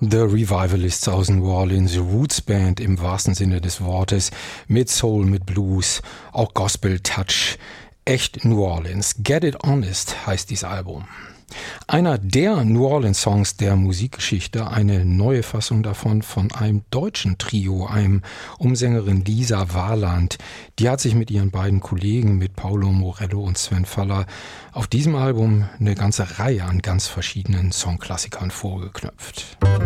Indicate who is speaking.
Speaker 1: The Revivalists aus New Orleans, Roots Band im wahrsten Sinne des Wortes, mit Soul, mit Blues, auch Gospel Touch, echt New Orleans. Get It Honest heißt dieses Album. Einer der New Orleans Songs der Musikgeschichte, eine neue Fassung davon von einem deutschen Trio, einem Umsängerin Lisa Warland. Die hat sich mit ihren beiden Kollegen, mit Paolo Morello und Sven Faller, auf diesem Album eine ganze Reihe an ganz verschiedenen Songklassikern vorgeknöpft.